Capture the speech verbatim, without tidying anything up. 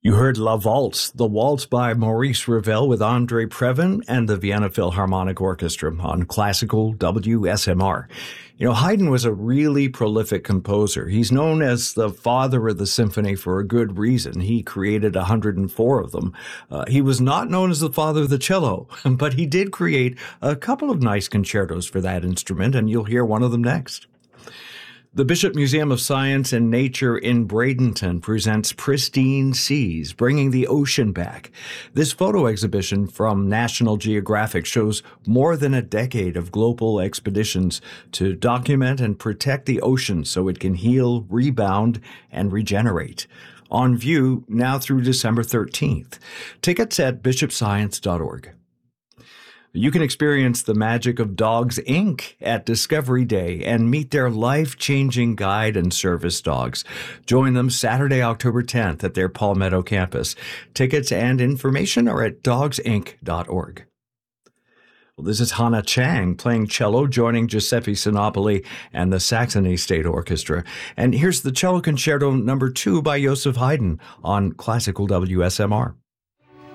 You heard La Valse, the waltz by Maurice Ravel with Andre Previn and the Vienna Philharmonic Orchestra on classical W S M R. You know, Haydn was a really prolific composer. He's known as the father of the symphony for a good reason. He created one hundred four of them. Uh, he was not known as the father of the cello, but he did create a couple of nice concertos for that instrument, and you'll hear one of them next. The Bishop Museum of Science and Nature in Bradenton presents Pristine Seas, bringing the ocean back. This photo exhibition from National Geographic shows more than a decade of global expeditions to document and protect the ocean so it can heal, rebound, and regenerate. On view now through December thirteenth. Tickets at bishop science dot org. You can experience the magic of Dogs, Incorporated at Discovery Day and meet their life-changing guide and service dogs. Join them Saturday, October tenth at their Palmetto campus. Tickets and information are at dogs inc dot org. Well, this is Hannah Chang playing cello, joining Giuseppe Sinopoli and the Saxony State Orchestra. And here's the Cello Concerto number two by Joseph Haydn on classical W S M R.